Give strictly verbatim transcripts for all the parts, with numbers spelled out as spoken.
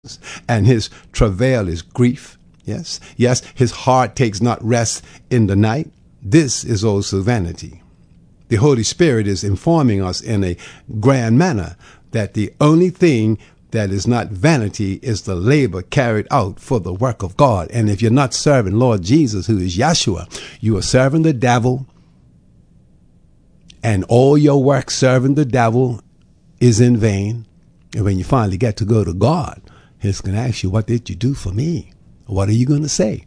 and his travail is grief. Yes, yes, his heart takes not rest in the night. This is also vanity. The Holy Spirit is informing us in a grand manner that the only thing that is not vanity is the labor carried out for the work of God. And if you're not serving Lord Jesus, who is Yeshua, you are serving the devil, and all your work serving the devil is in vain. And when you finally get to go to God, he's going to ask you, what did you do for me? What are you going to say?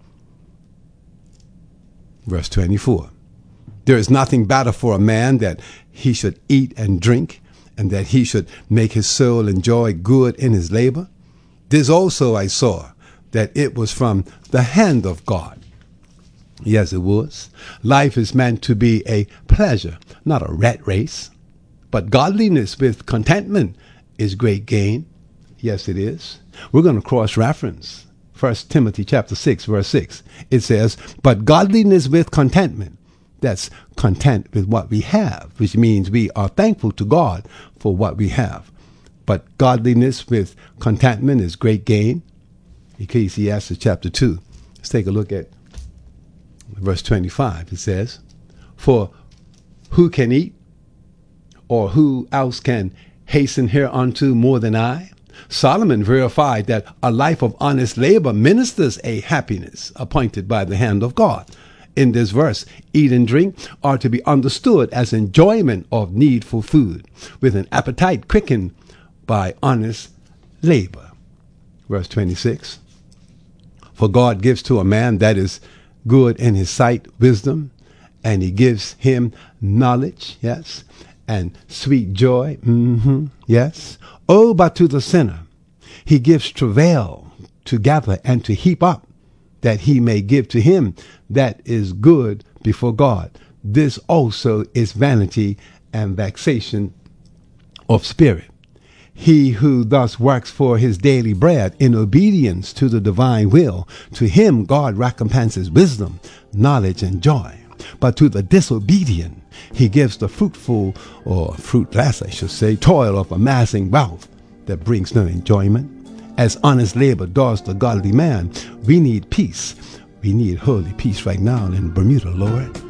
Verse twenty-four. There is nothing better for a man that he should eat and drink, and that he should make his soul enjoy good in his labor. This also I saw, that it was from the hand of God. Yes, it was. Life is meant to be a pleasure, not a rat race. But godliness with contentment is great gain. Yes, it is. We're going to cross-reference First Timothy chapter six, verse six. It says, but godliness with contentment. That's content with what we have, which means we are thankful to God for what we have. But godliness with contentment is great gain. Ecclesiastes chapter two. Let's take a look at verse twenty-five. It says, for who can eat, or who else can hasten hereunto more than I? Solomon verified that a life of honest labor ministers a happiness appointed by the hand of God. In this verse, eat and drink are to be understood as enjoyment of needful food, with an appetite quickened by honest labor. Verse twenty-six, for God gives to a man that is good in his sight wisdom, and he gives him knowledge, yes, and sweet joy, mm-hmm, yes. Oh, but to the sinner he gives travail to gather and to heap up, that he may give to him that is good before God. This also is vanity and vexation of spirit. He who thus works for his daily bread in obedience to the divine will, to him God recompenses wisdom, knowledge, and joy. But to the disobedient he gives the fruitful, or fruitless, I should say, toil of amassing wealth that brings no enjoyment. As honest labor does the godly man, we need peace. We need holy peace right now in Bermuda, Lord.